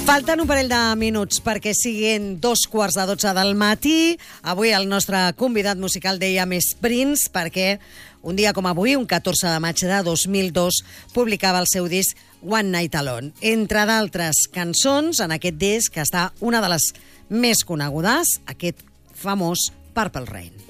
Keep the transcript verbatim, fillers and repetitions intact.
Falten un parell de minuts perquè siguin dos quarts de dotze del matí. Avui el nostre convidat musical deia més Prince perquè un dia com avui, un catorze de maig de dos mil dos, publicava el seu disc One Night Alone. Entre d'altres cançons, en aquest disc està una de les més conegudes, aquest famós Purple Rain.